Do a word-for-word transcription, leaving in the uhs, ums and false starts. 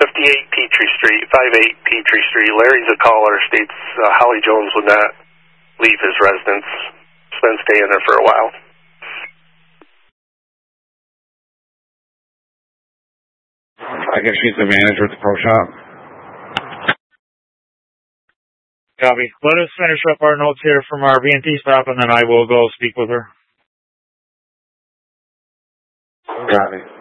fifty-eight Petrie Street, five eight Petrie Street. Larry's a caller, states uh, Holly Jones would not leave his residence. He's been staying there for a while. I guess she's the manager at the pro shop. Copy. Let us finish up our notes here from our V and T stop, and then I will go speak with her. Copy.